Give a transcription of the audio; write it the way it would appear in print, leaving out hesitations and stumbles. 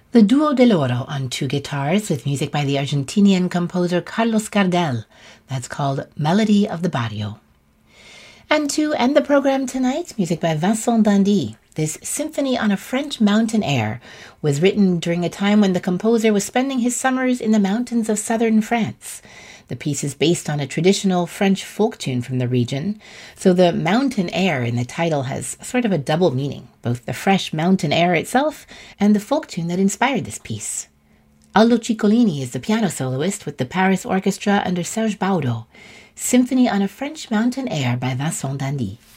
The Duo del Oro on two guitars with music by the Argentinian composer Carlos Gardel. That's called Melody of the Barrio. And to end the program tonight, music by Vincent d'Indy. This Symphony on a French Mountain Air was written during a time when the composer was spending his summers in the mountains of southern France. The piece is based on a traditional French folk tune from the region, so the mountain air in the title has sort of a double meaning, both the fresh mountain air itself and the folk tune that inspired this piece. Aldo Ciccolini is the piano soloist with the Paris Orchestra under Serge Baudo. Symphony on a French Mountain Air by Vincent d'Indy.